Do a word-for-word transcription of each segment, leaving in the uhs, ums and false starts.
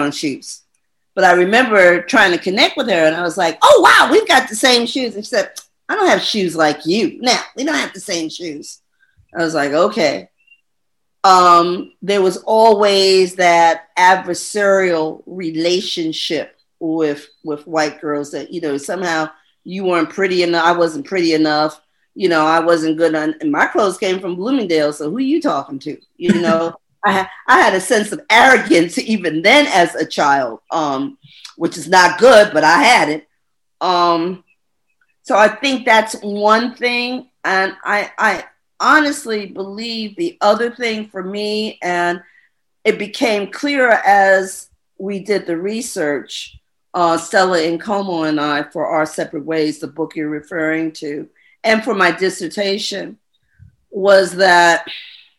on shoes. But I remember trying to connect with her, and I was like, oh, wow, we've got the same shoes. And she said, I don't have shoes like you. Now, we don't have the same shoes. I was like, okay. Um, there was always that adversarial relationship with with white girls that, you know, somehow you weren't pretty enough. I wasn't pretty enough. You know, I wasn't good on, and my clothes came from Bloomingdale. So who are you talking to? You know, I, I had a sense of arrogance even then as a child, um, which is not good, but I had it. Um, so I think that's one thing. And I, I honestly believe the other thing for me, and it became clearer as we did the research, uh, Stella Nkomo and I, for Our Separate Ways, the book you're referring to, and for my dissertation, was that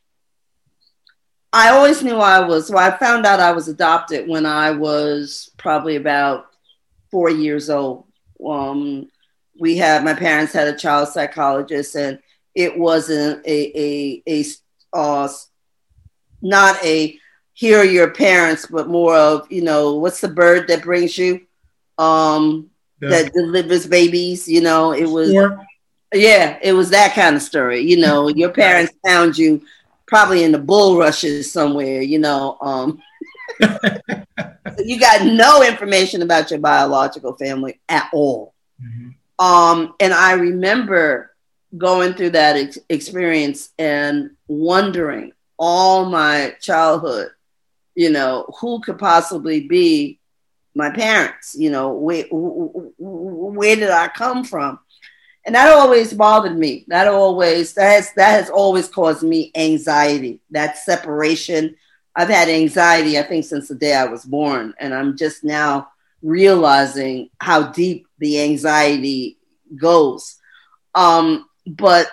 I always knew I was, well, I found out I was adopted when I was probably about four years old. Um, we had, my parents had a child psychologist, and it wasn't a, a, a uh, not a, here are your parents, but more of, you know, what's the bird that brings you, um, yeah. that delivers babies, you know, it was, sure. yeah, it was that kind of story. You know, your parents found you probably in the bulrushes somewhere, you know. Um, so you got no information about your biological family at all. Mm-hmm. Um, and I remember going through that ex- experience and wondering all my childhood, you know, who could possibly be my parents? You know, where, where did I come from? And that always bothered me. That always, that has, that has always caused me anxiety, that separation. I've had anxiety, I think, since the day I was born. And I'm just now realizing how deep the anxiety goes. Um, but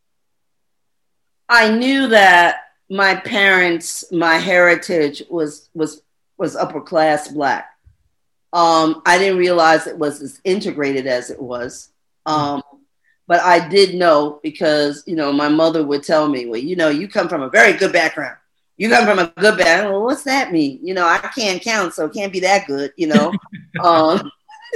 I knew that my parents, my heritage was, was, was upper class Black. Um, I didn't realize it was as integrated as it was. Um, But I did know because, you know, my mother would tell me, well, you know, you come from a very good background. You come from a good background. Well, what's that mean? You know, I can't count, so it can't be that good, you know. um,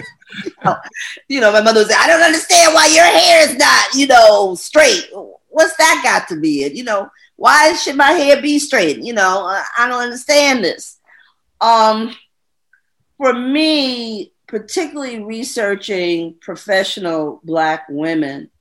you know, my mother would say, I don't understand why your hair is not, you know, straight. What's that got to be it? You know, why should my hair be straight? You know, I don't understand this. Um, for me, particularly researching professional Black women,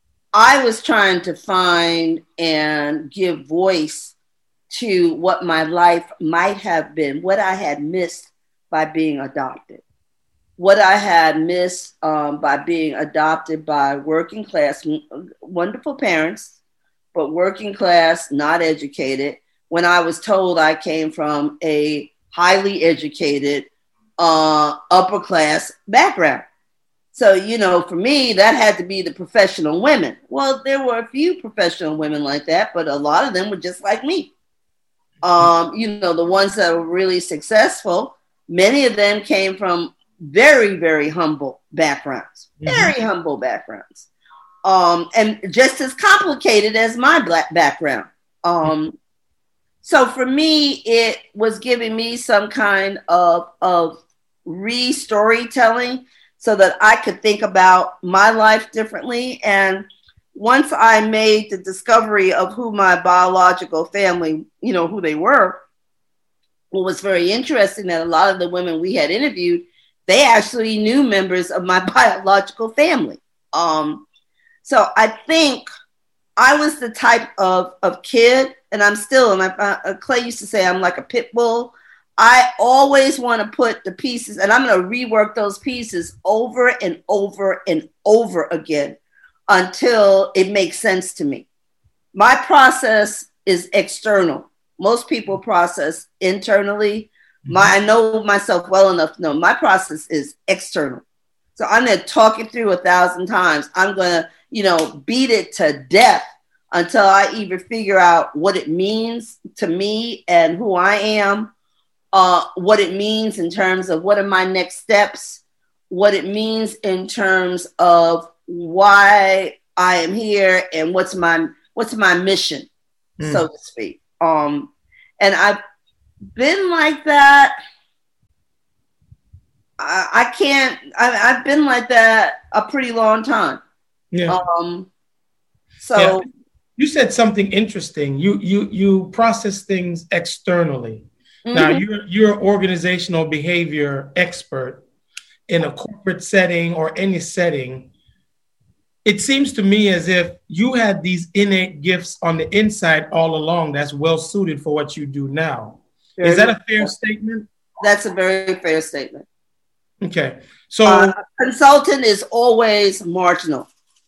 I was trying to find and give voice to what my life might have been, what I had missed by being adopted, what I had missed um, by being adopted by working class, wonderful parents, but working class, not educated, when I was told I came from a highly educated, Uh, upper class background. So, you know, for me, that had to be the professional women. Well, there were a few professional women like that, but a lot of them were just like me. Um, you know, the ones that were really successful, many of them came from very, very humble backgrounds, mm-hmm. very humble backgrounds. Um, and just as complicated as my Black background. Um, so for me, it was giving me some kind of, of re-storytelling so that I could think about my life differently. And once I made the discovery of who my biological family, you know, who they were, what was very interesting that a lot of the women we had interviewed, they actually knew members of my biological family. Um, so I think I was the type of, of kid, and I'm still, and I, uh, Clay used to say I'm like a pit bull. I always want to put the pieces, and I'm going to rework those pieces over and over and over again until it makes sense to me. My process is external. Most people process internally. My, I know myself well enough to know my process is external. So I'm going to talk it through a thousand times. I'm going to, you know, beat it to death until I even figure out what it means to me and who I am. Uh, what it means in terms of what are my next steps, what it means in terms of why I am here and what's my what's my mission, mm. so to speak. Um, and I've been like that I, I can't. I, I've been like that a pretty long time. Yeah. Um. So yeah. You said something interesting. You you you process things externally. Mm-hmm. Now you're you're an organizational behavior expert in a corporate setting or any setting. It seems to me as if you had these innate gifts on the inside all along that's well suited for what you do now. Very Is that a fair statement? That's a very fair statement. Okay. So uh, a consultant is always marginal.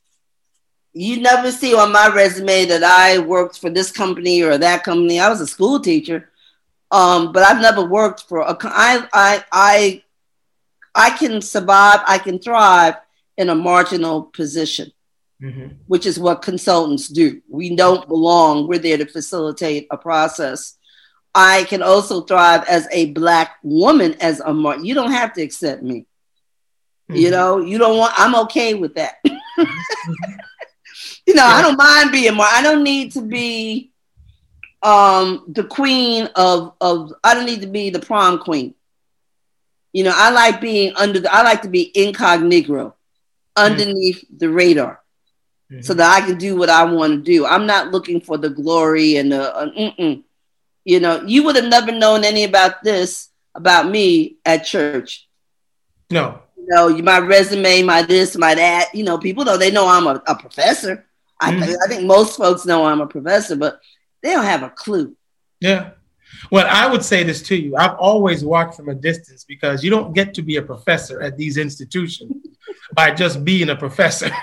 You never see on my resume that I worked for this company or that company. I was a school teacher, um, but I've never worked for a. I I I I can survive. I can thrive in a marginal position, mm-hmm. which is what consultants do. We don't belong. We're there to facilitate a process. I can also thrive as a Black woman as a mar- you don't have to accept me. Mm-hmm. You know, you don't want, I'm okay with that. mm-hmm. You know, yeah. I don't mind being more. I don't need to be um, the queen of, of, I don't need to be the prom queen. You know, I like being under the, I like to be incognito, underneath mm-hmm. the radar, mm-hmm. so that I can do what I want to do. I'm not looking for the glory and the, uh, mm-mm. You know, you would have never known any about this about me at church. No. You know, my resume, my this, my that. You know, people know, they know I'm a, a professor. I, mm-hmm. th- I think most folks know I'm a professor, but they don't have a clue. Yeah. Well, I would say this to you. I've always watched from a distance because you don't get to be a professor at these institutions by just being a professor.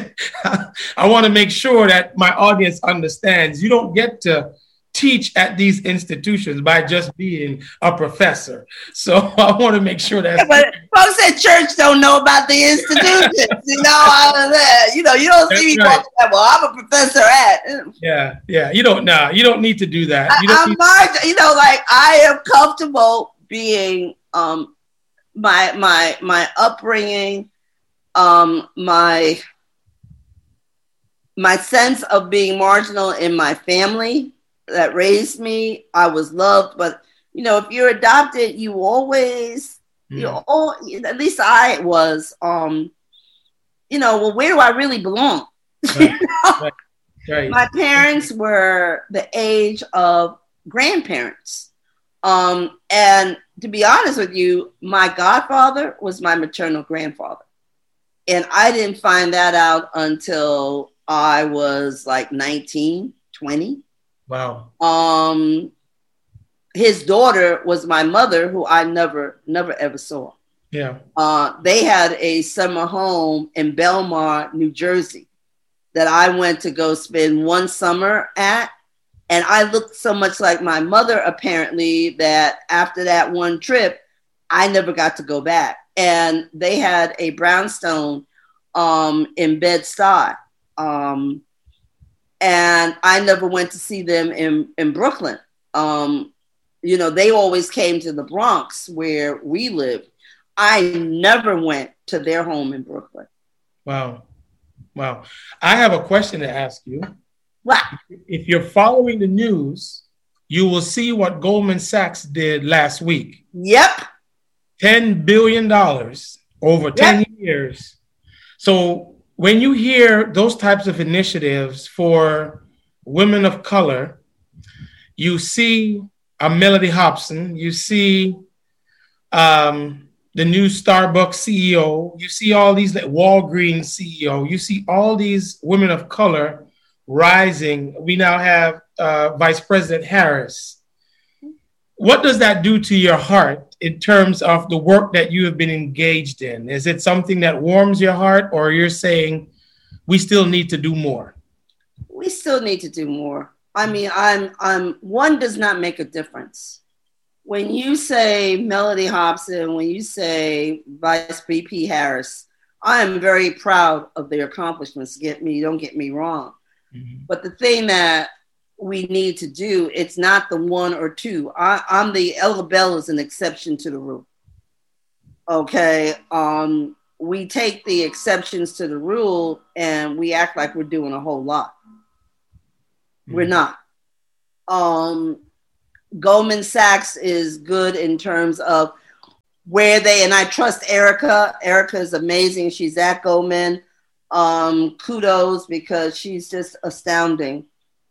I want to make sure that my audience understands you don't get to teach at these institutions by just being a professor. So I want to make sure that. Yeah, but folks at church don't know about the institutions. You know, all of that. You know, you don't see me right. That, well, I'm a professor at. Yeah, yeah. You don't. Nah, you don't need to do that. You, don't I'm need margin, you know, like I am comfortable being um my my my upbringing, um my my sense of being marginal in my family that raised me. I was loved, but you know, if you're adopted, you always, mm. you know, all, at least I was, um, you know, well, where do I really belong? Right. You know? Right. Right. My parents were the age of grandparents. Um, and to be honest with you, my godfather was my maternal grandfather. And I didn't find that out until I was like nineteen, twenty. Wow. Um, his daughter was my mother, who I never, never ever saw. Yeah. Uh, they had a summer home in Belmar, New Jersey, that I went to go spend one summer at. And I looked so much like my mother, apparently, that after that one trip, I never got to go back. And they had a brownstone um, in Bed-Stuy. Um, And I never went to see them in, in Brooklyn. Um, you know, they always came to the Bronx where we lived. I never went to their home in Brooklyn. Wow. Wow. I have a question to ask you. What? If you're following the news, you will see what Goldman Sachs did last week. Yep. ten billion dollars over yep. ten years. So when you hear those types of initiatives for women of color, you see a Mellody Hobson, you see um, the new Starbucks C E O, you see all these, like Walgreens C E O, you see all these women of color rising. We now have uh, Vice President Harris. What does that do to your heart in terms of the work that you have been engaged in? Is it something that warms your heart, or you're saying we still need to do more? We still need to do more. I mean, I'm, I'm, one does not make a difference. When you say Mellody Hobson, when you say Vice V P Harris, I am very proud of their accomplishments. Get me, don't get me wrong. Mm-hmm. But the thing that we need to do, it's not the one or two. I, I'm the Ella Bell is an exception to the rule. Okay. Um, we take the exceptions to the rule and we act like we're doing a whole lot. Mm-hmm. We're not. Um, Goldman Sachs is good in terms of where they, and I trust Erica. Erica is amazing. She's at Goldman. Um, kudos, because she's just astounding.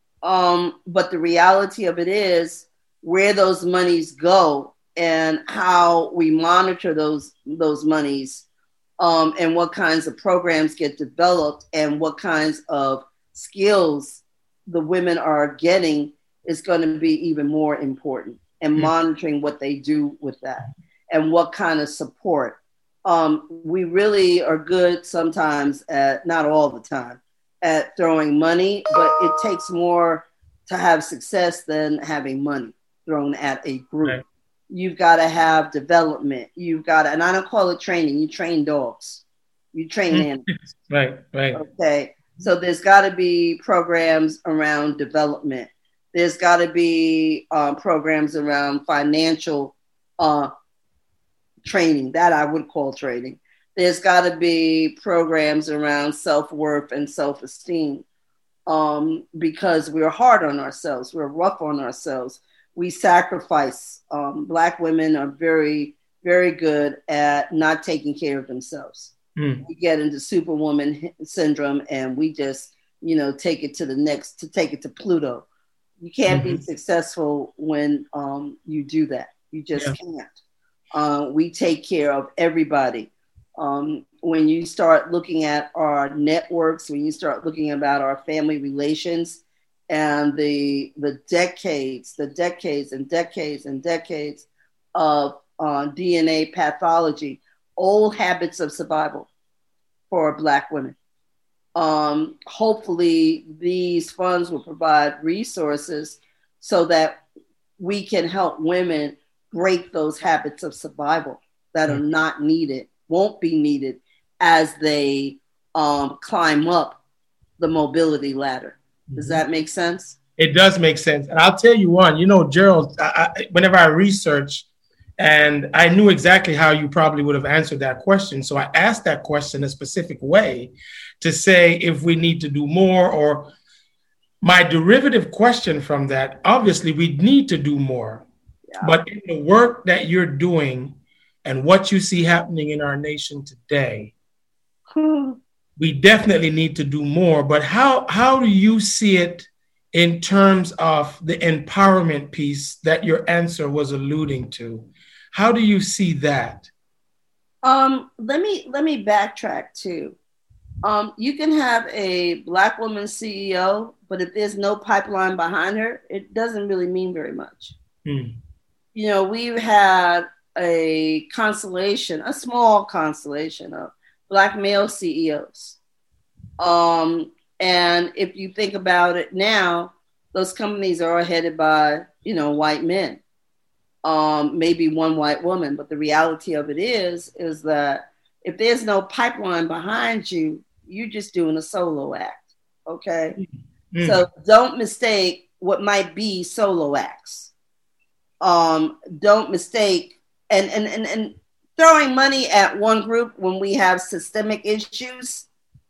Um, but the reality of it is where those monies go and how we monitor those those monies, um, and what kinds of programs get developed and what kinds of skills the women are getting is going to be even more important, and mm-hmm. monitoring what they do with that and what kind of support. Um, we really are good sometimes at, not all the time, at throwing money, but it takes more to have success than having money thrown at a group. Right. You've got to have development. You've got to, and I don't call it training. You train dogs. You train animals. Right, right. Okay. So there's got to be programs around development. There's got to be uh, programs around financial uh, training. That I would call training. There's got to be programs around self-worth and self-esteem, um, because we're hard on ourselves. We're rough on ourselves. We sacrifice. Um, Black women are very, very good at not taking care of themselves. Mm. We get into superwoman syndrome and we just, you know, take it to the next, to take it to Pluto. You can't mm-hmm. be successful when um, you do that. You just yeah. can't. Uh, we take care of everybody. Um, when you start looking at our networks, when you start looking about our family relations and the the decades, the decades and decades and decades of uh, D N A pathology, old habits of survival for Black women. Um, hopefully these funds will provide resources so that we can help women break those habits of survival that are not needed, won't be needed as they um, climb up the mobility ladder. Does that make sense? It does make sense. And I'll tell you one, you know, Gerald, I, I, whenever I research, and I knew exactly how you probably would have answered that question. So I asked that question a specific way to say if we need to do more, or my derivative question from that, obviously we need to do more. Yeah. But in the work that you're doing and what you see happening in our nation today, hmm. we definitely need to do more. But how, how do you see it in terms of the empowerment piece that your answer was alluding to? How do you see that? Um, let me let me backtrack too. Um, you can have a Black woman C E O, but if there's no pipeline behind her, it doesn't really mean very much. Hmm. You know, we've had a constellation, a small constellation of Black male C E Os. Um, and if you think about it now, those companies are all headed by, you know, white men. Um, maybe one white woman, but the reality of it is, is that if there's no pipeline behind you, you're just doing a solo act, okay? Mm. So don't mistake what might be solo acts. Um, don't mistake, and, and, and, and throwing money at one group when we have systemic issues,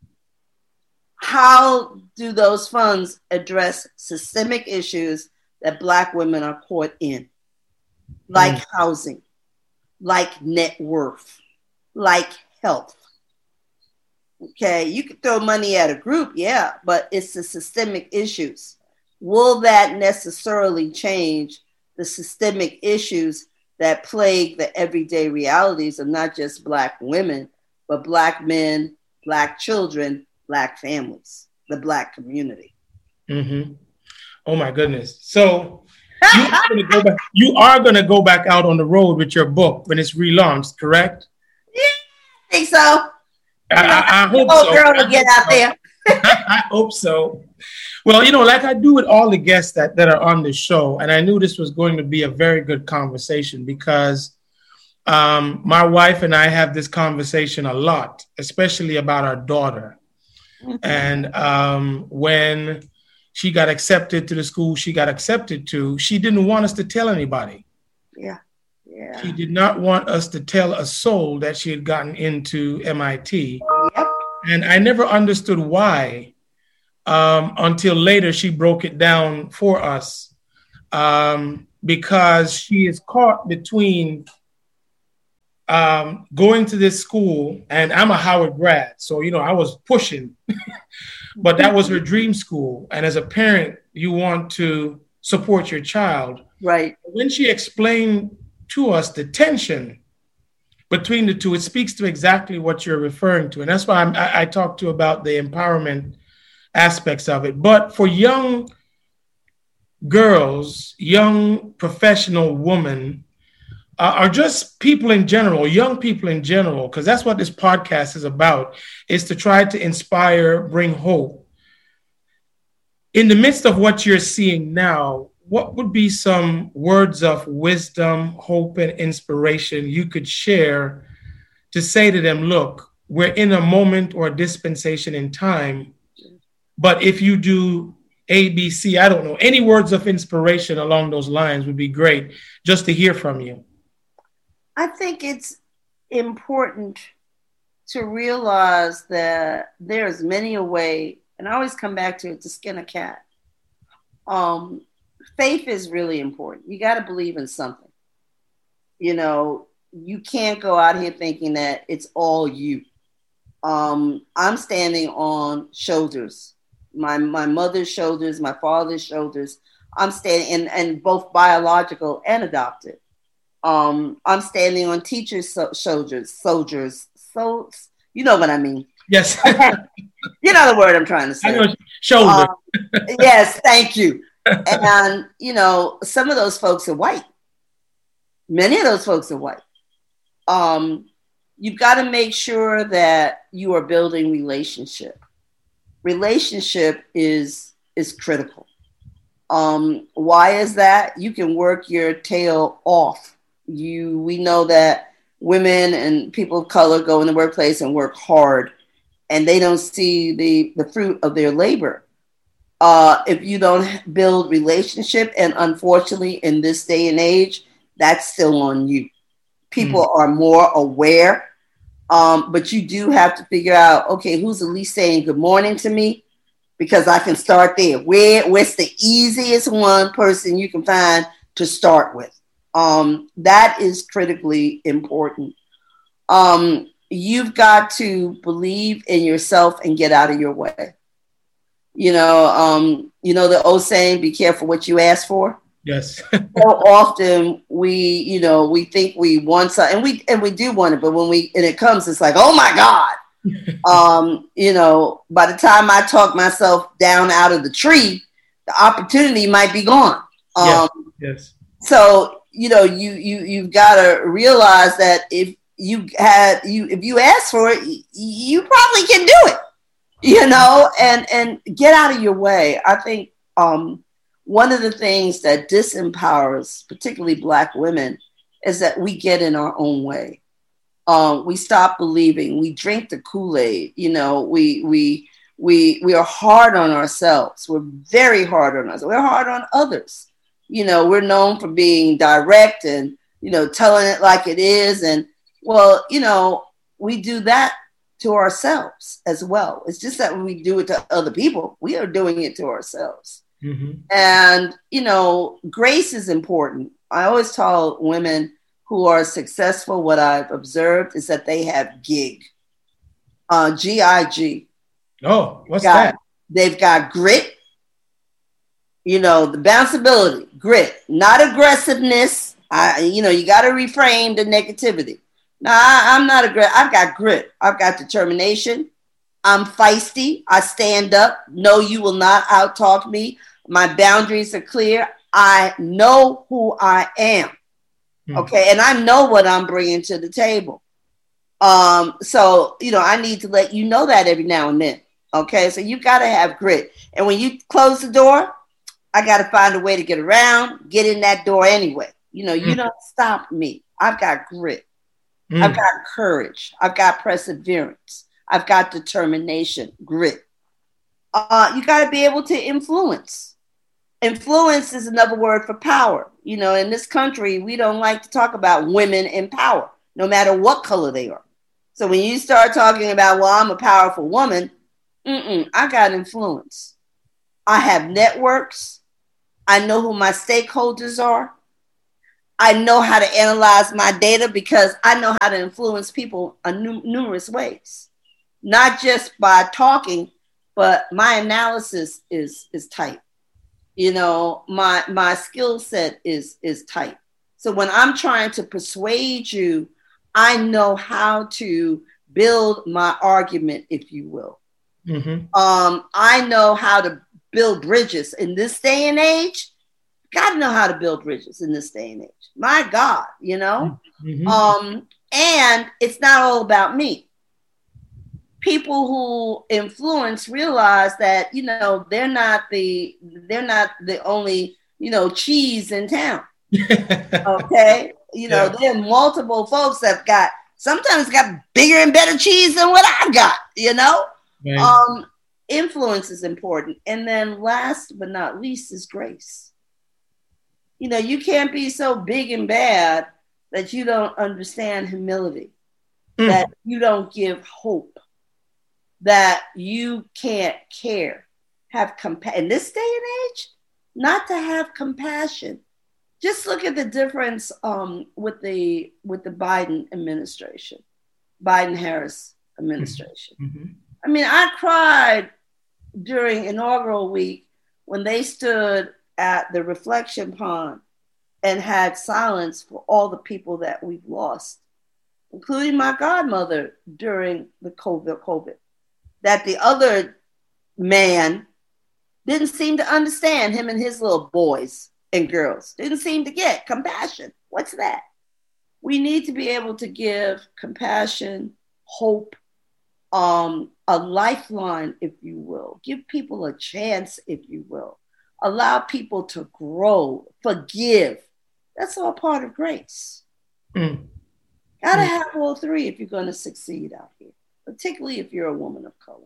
how do those funds address systemic issues that Black women are caught in? Like mm. housing, like net worth, like health. Okay, you can throw money at a group, yeah, but it's the systemic issues. Will that necessarily change the systemic issues that plague the everyday realities of not just Black women, but Black men, Black children, Black families, the Black community? Mm-hmm. Oh my goodness. So you are gonna go back, you are going to go back out on the road with your book when it's relaunched, correct? Yeah, I think so. I, I, I hope oh, so. Girl, to get out there. I hope so. Well, you know, like I do with all the guests that, that are on the show, and I knew this was going to be a very good conversation because um, my wife and I have this conversation a lot, especially about our daughter. Mm-hmm. And um, when she got accepted to the school she got accepted to, she didn't want us to tell anybody. Yeah. Yeah. She did not want us to tell a soul that she had gotten into M I T. Yep. And I never understood why um, until later she broke it down for us um, because she is caught between um, going to this school, and I'm a Howard grad, so you know I was pushing, but that was her dream school. And as a parent, you want to support your child. Right. When she explained to us the tension between the two, it speaks to exactly what you're referring to, and that's why I'm, I, I talked to you about the empowerment aspects of it. But for young girls, young professional women, uh, are just people in general, young people in general, because that's what this podcast is about, is to try to inspire, bring hope. In the midst of what you're seeing now, what would be some words of wisdom, hope, and inspiration you could share to say to them, look, we're in a moment or a dispensation in time, but if you do A, B, C, I don't know, any words of inspiration along those lines would be great just to hear from you. I think it's important to realize that there's many a way, and I always come back to it, to skin a cat. Um, faith is really important. You got to believe in something. You know, you can't go out here thinking that it's all you. Um, I'm standing on shoulders, my my mother's shoulders, my father's shoulders. I'm standing, and, and both biological and adopted. Um, I'm standing on teachers' so- shoulders, soldiers. So you know what I mean? Yes. You know the word I'm trying to say. I know, shoulder. Um, yes, thank you. And you know, some of those folks are white. Many of those folks are white. Um, you've got to make sure that you are building relationship. Relationship is is critical. Um, why is that? You can work your tail off. You, we know that women and people of color go in the workplace and work hard, and they don't see the, the fruit of their labor. Uh, if you don't build relationship, and unfortunately in this day and age, that's still on you. People mm. are more aware, um, but you do have to figure out, okay, who's at least saying good morning to me? Because I can start there. Where, where's the easiest one person you can find to start with? Um, that is critically important. Um, you've got to believe in yourself and get out of your way. You know, um, you know the old saying, be careful what you ask for. Yes. So often we, you know, we think we want something, and we and we do want it, but when we and it comes, it's like, oh my God. um, you know, by the time I talk myself down out of the tree, the opportunity might be gone. Um, yes. Yes. So you know, you you you've got to realize that if you had you if you ask for it, you probably can do it. You know, and and get out of your way. I think um, one of the things that disempowers, particularly Black women, is that we get in our own way. Um, we stop believing. We drink the Kool-Aid. You know, we we we we are hard on ourselves. We're very hard on us. We're hard on others. You know, we're known for being direct and, you know, telling it like it is. And well, you know, we do that to ourselves as well. It's just that when we do it to other people, we are doing it to ourselves. Mm-hmm. And, you know, grace is important. I always tell women who are successful, what I've observed is that they have gig, uh, G I G. Oh, what's got, that? They've got grit, you know, the bounceability, grit, not aggressiveness. I, you know, you got to reframe the negativity. No, I, I'm not a grit. I've got grit. I've got determination. I'm feisty. I stand up. No, you will not outtalk me. My boundaries are clear. I know who I am. Hmm. Okay. And I know what I'm bringing to the table. Um, so, you know, I need to let you know that every now and then. Okay. So you got to have grit. And when you close the door, I got to find a way to get around, get in that door anyway. You know, you hmm. don't stop me. I've got grit. Mm. I've got courage. I've got perseverance. I've got determination, grit. Uh, you got to be able to influence. Influence is another word for power. You know, in this country, we don't like to talk about women in power, no matter what color they are. So when you start talking about, well, I'm a powerful woman, mm-mm, I got influence. I have networks. I know who my stakeholders are. I know how to analyze my data because I know how to influence people in num- numerous ways, not just by talking, but my analysis is is tight. You know, my my skill set is is tight. So when I'm trying to persuade you, I know how to build my argument, if you will. Mm-hmm. Um, I know how to build bridges in this day and age. Got to know how to build bridges in this day and age. My God, you know? Mm-hmm. Um, and it's not all about me. People who influence realize that, you know, they're not the, they're not the only, you know, cheese in town. Okay. You know, yeah. There are multiple folks that got, sometimes got bigger and better cheese than what I got, you know? Right. Um, influence is important. And then last but not least is grace. You know, you can't be so big and bad that you don't understand humility, mm. that you don't give hope, that you can't care, have compassion. In this day and age, not to have compassion. Just look at the difference um, with the with the Biden administration, Biden-Harris administration. Mm-hmm. I mean, I cried during inaugural week when they stood at the reflection pond and had silence for all the people that we've lost, including my godmother during the COVID, COVID, that the other man didn't seem to understand, him and his little boys and girls, didn't seem to get compassion. What's that? We need to be able to give compassion, hope, um, a lifeline, if you will, give people a chance, if you will. Allow people to grow, forgive. That's all part of grace. Mm. Gotta mm. have all three if you're going to succeed out here, particularly if you're a woman of color.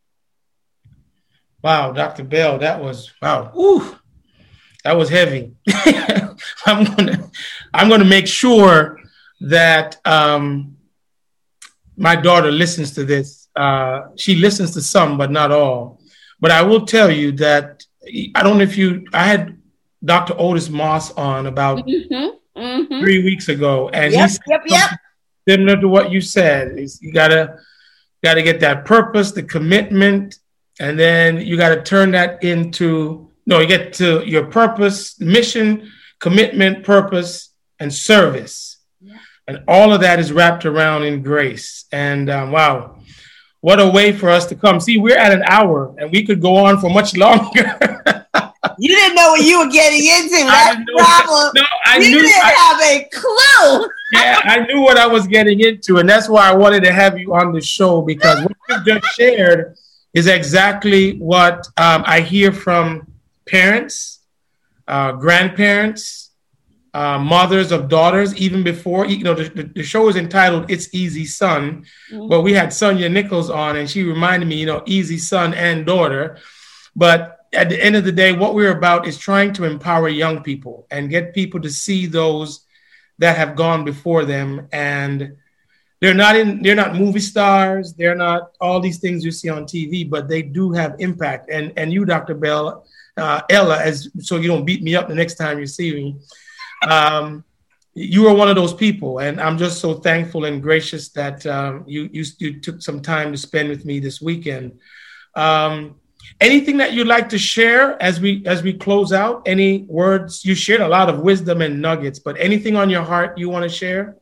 Wow, Doctor Bell, that was, wow, ooh, that was heavy. I'm gonna, I'm gonna make sure that um, my daughter listens to this. Uh, she listens to some, but not all. But I will tell you that I don't know if you, I had Doctor Otis Moss on about mm-hmm, mm-hmm. three weeks ago, and yep, he said yep, yep. similar to what you said. Is you gotta gotta get that purpose, the commitment, and then you gotta turn that into no. You get to your purpose, mission, commitment, purpose, and service, yeah. And all of that is wrapped around in grace. And um, wow. What a way for us to come. See, we're at an hour and we could go on for much longer. You didn't know what you were getting into. That's the problem. No, I you knew, didn't I, have a clue. Yeah, I knew what I was getting into. And that's why I wanted to have you on the show, because what you just shared is exactly what um, I hear from parents, uh, grandparents, Uh, mothers of daughters, even before, you know, the, the, the show is entitled It's Easy Son, mm-hmm. but we had Sonia Nichols on and she reminded me, you know, easy son and daughter. But at the end of the day, what we're about is trying to empower young people and get people to see those that have gone before them. And they're not in, they're not movie stars. They're not all these things you see on T V, but they do have impact. And, and you, Doctor Bell, uh, Ella, as so you don't beat me up the next time you see me. Um, you are one of those people, and I'm just so thankful and gracious that um, you, you you took some time to spend with me this weekend. Um, anything that you'd like to share as we as we close out? Any words? You shared a lot of wisdom and nuggets, but anything on your heart you want to share?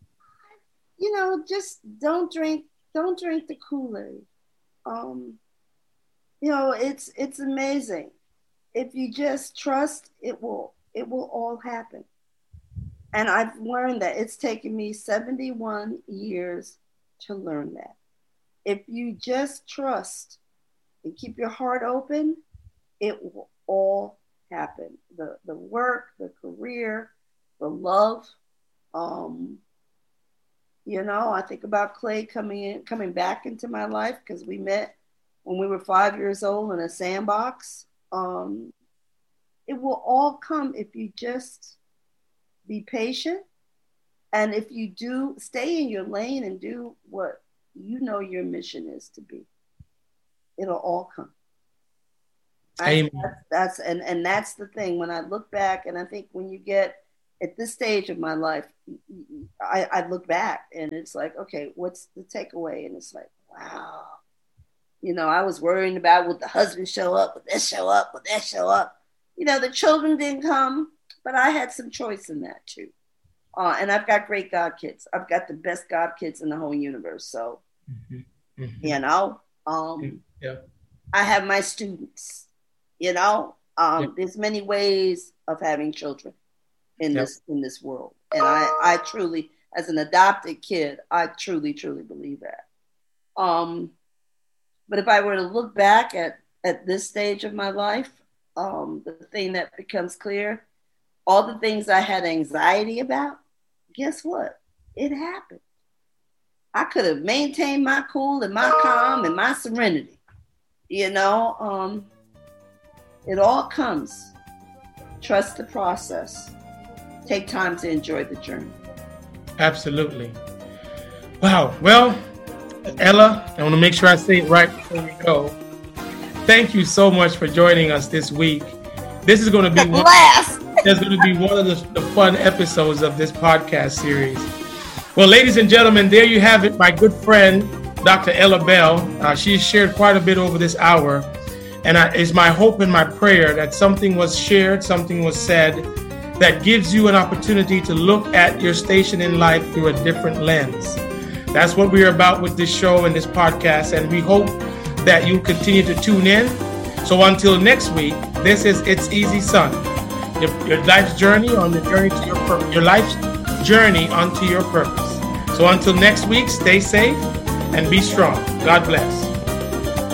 You know, just don't drink don't drink the Kool-Aid. Um, you know, it's it's amazing. If you just trust, it will it will all happen. And I've learned that. It's taken me seventy-one years to learn that. If you just trust and keep your heart open, it will all happen. The the work, the career, the love. Um, you know, I think about Clay coming in, coming back into my life because we met when we were five years old in a sandbox. Um, it will all come if you just be patient, and if you do stay in your lane and do what you know your mission is to be, it'll all come. I, that's, that's and and that's the thing. When I look back, and I think when you get at this stage of my life, I, I look back and it's like, okay, what's the takeaway? And it's like, wow. You know, I was worrying about would the husband show up, would that show up, would that show up? You know, the children didn't come, but I had some choice in that too. Uh, and I've got great God kids. I've got the best God kids in the whole universe. So, mm-hmm. Mm-hmm. you know, um, yeah. I have my students, you know, um, yeah. there's many ways of having children in yeah. this, in this world. And I, I truly, as an adopted kid, I truly, truly believe that. Um, but if I were to look back at, at this stage of my life, um, the thing that becomes clear, all the things I had anxiety about, guess what? It happened. I could have maintained my cool and my calm and my serenity. You know, um, it all comes. Trust the process. Take time to enjoy the journey. Absolutely. Wow. Well, Ella, I want to make sure I say it right before we go. Thank you so much for joining us this week. This is going to be one, there's going to be one of the, the fun episodes of this podcast series. Well, ladies and gentlemen, there you have it. My good friend, Doctor Ella Bell. Uh, she shared quite a bit over this hour. And I, it's my hope and my prayer that something was shared, something was said that gives you an opportunity to look at your station in life through a different lens. That's what we're about with this show and this podcast. And we hope that you continue to tune in. So until next week, this is It's Easy Son, your, your life's journey on the journey to your purpose, your life's journey onto your purpose. So until next week, stay safe and be strong. God bless.